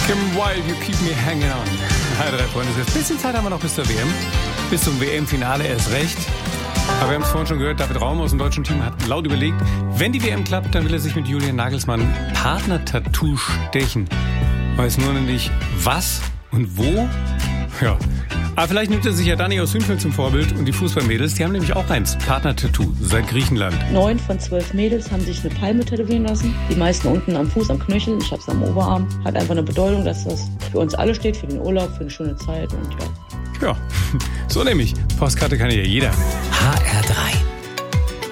Kim Wilde, You Keep Me Hanging On. Hi, drei Freunde. Ein bisschen Zeit haben wir noch bis zur WM. Bis zum WM-Finale erst recht. Aber wir haben es vorhin schon gehört, David Raum aus dem deutschen Team hat laut überlegt, wenn die WM klappt, dann will er sich mit Julian Nagelsmann Partner-Tattoo stechen. Weiß nur noch nicht, was und wo. Ja. Aber vielleicht nimmt er sich ja Dani aus Hünfeld zum Vorbild und die Fußballmädels, die haben nämlich auch eins, Partner-Tattoo, seit Griechenland. 9 von 12 Mädels haben sich eine Palme tätowieren lassen. Die meisten unten am Fuß, am Knöchel, ich hab's am Oberarm. Hat einfach eine Bedeutung, dass das für uns alle steht, für den Urlaub, für eine schöne Zeit und ja. Ja, so nämlich. Postkarte kann ja jeder. HR3